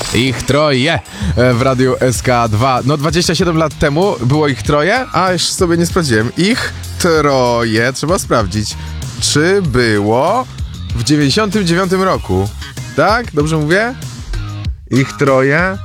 Ich troje w Radiu SK2. No 27 lat temu było ich troje, a już sobie nie sprawdziłem. Ich troje, trzeba sprawdzić, czy było w 99 roku. Tak? Dobrze mówię? Ich troje.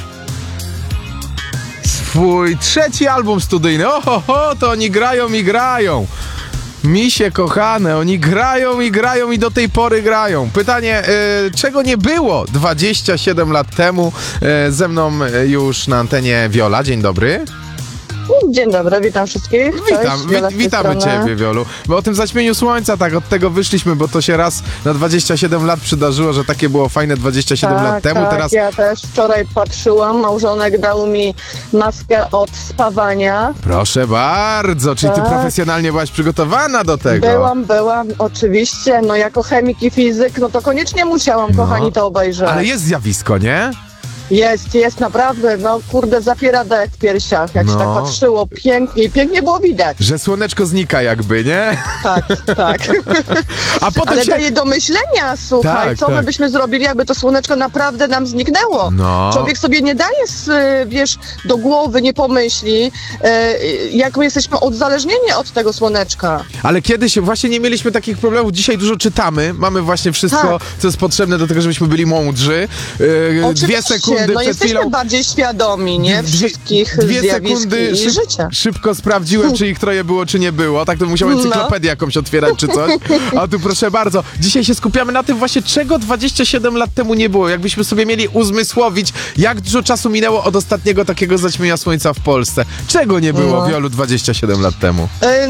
Swój trzeci album studyjny. Oho, to oni grają i grają. Misie kochane, oni grają i do tej pory grają. Pytanie, czego nie było 27 lat temu? Ze mną już na antenie Wiola. Dzień dobry. Dzień dobry, witam wszystkich. Witamy Ciebie, Wiolu. Bo o tym zaćmieniu słońca, tak, od tego wyszliśmy, bo to się raz na 27 lat przydarzyło, że takie było fajne 27 lat temu. Tak, teraz... ja też wczoraj patrzyłam, małżonek dał mi maskę od spawania. Proszę bardzo, czyli Ty profesjonalnie byłaś przygotowana do tego. Byłam, oczywiście, no jako chemik i fizyk, no to koniecznie musiałam, kochani, to obejrzeć. Ale jest zjawisko, nie? Jest naprawdę, no kurde, zapiera dech w piersiach, jak się tak patrzyło, pięknie było widać. Że słoneczko znika jakby, nie? Tak. A potem ale daje do myślenia, słuchaj, co my byśmy zrobili, jakby to słoneczko naprawdę nam zniknęło. No. Człowiek sobie nie daje, wiesz, do głowy, nie pomyśli, jak my jesteśmy odzależnieni od tego słoneczka. Ale kiedyś właśnie nie mieliśmy takich problemów, dzisiaj dużo czytamy, mamy właśnie wszystko, co jest potrzebne do tego, żebyśmy byli mądrzy. 2 sekundy no przed jesteśmy chwilą... bardziej świadomi, nie? Wszystkich 2 zjawisk sekundy i życia. Szybko sprawdziłem, czy ich troje było, czy nie było. Tak to musiałem encyklopedię jakąś otwierać, czy coś. A tu proszę bardzo, dzisiaj się skupiamy na tym właśnie, czego 27 lat temu nie było. Jakbyśmy sobie mieli uzmysłowić, jak dużo czasu minęło od ostatniego takiego zaćmienia słońca w Polsce. Czego nie było, Wiolu, 27 lat temu?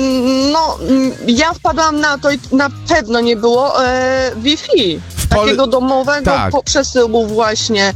Ja wpadłam na to i na pewno nie było Wi-Fi. Takiego domowego przesyłu właśnie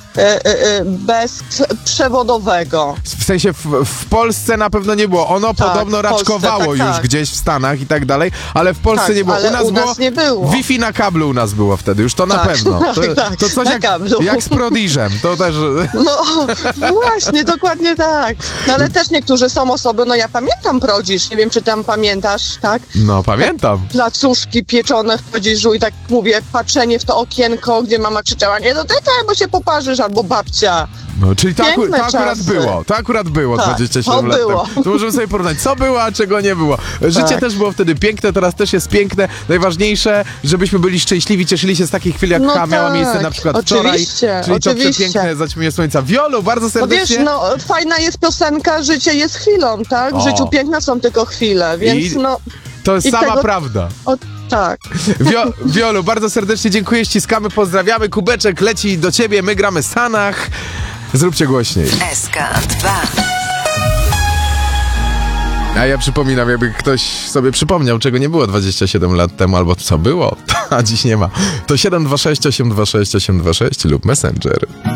bezprzewodowego. W sensie w Polsce na pewno nie było. Ono podobno raczkowało już gdzieś w Stanach i tak dalej, ale w Polsce nie było. Ale u nas nie było. Wi-Fi na kablu u nas było wtedy, już to na pewno. To coś jak z Prodiżem. To też... No właśnie, dokładnie tak. No ale też niektórzy są osoby, no ja pamiętam Prodiż, nie wiem czy tam pamiętasz, tak? No pamiętam. Placuszki pieczone w Prodiżu i tak mówię, patrzenie w to okienko, gdzie mama krzyczała, nie dotykaj, bo się poparzysz, albo babcia. No, czyli to akurat było 27 lat temu. To możemy sobie porównać, co było, a czego nie było. Życie też było wtedy piękne, teraz też jest piękne. Najważniejsze, żebyśmy byli szczęśliwi, cieszyli się z takich chwil, jak miała miejsce na przykład wczoraj. Czyli to przepiękne zaćmienie słońca. Wiolu, bardzo serdecznie. No wiesz, fajna jest piosenka, życie jest chwilą, tak? W życiu piękne są tylko chwile, więc to jest sama prawda. Tak. Wiolu, bardzo serdecznie dziękuję, ściskamy, pozdrawiamy. Kubeczek leci do ciebie, my gramy Sanach. Zróbcie głośniej. SK2. A ja przypominam, jakby ktoś sobie przypomniał, czego nie było 27 lat temu, albo co było, a dziś nie ma. To 726 826 826 lub Messenger.